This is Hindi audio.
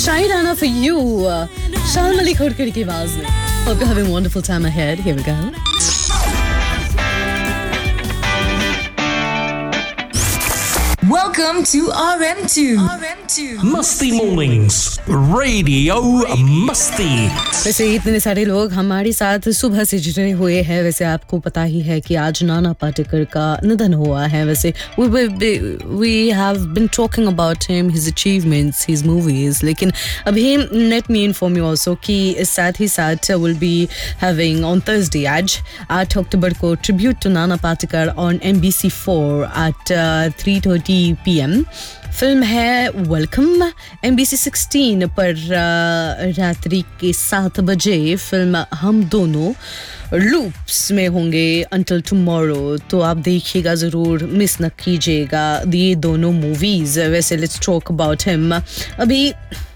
Shine Rana for you. Shalm Ali Khorkar की आवाज में. Hope you're having a wonderful time ahead. Here we go. Welcome to RM2. Musty Mornings, Radio Musty. वैसे इतने सारे लोग हमारे साथ सुबह से जुड़े हुए हैं. वैसे आपको पता ही है कि आज नाना पाटेकर का निधन हुआ है. वैसे we have been talking about him, his achievements, his movies. लेकिन अभी let me inform you also कि साथ ही साथ will be having on Thursday आज 8 अक्टूबर को tribute to Nana Patekar on MBC4 at 3:30 PM. Film है वेलकम. MBC 16 पर रात्रि के 7 बजे फिल्म हम दोनों लूप्स में होंगे अंटिल टुमारो. तो आप देखिएगा ज़रूर, मिस न कीजिएगा ये दोनों मूवीज़. वैसे लेट्स टॉक अबाउट हिम. अभी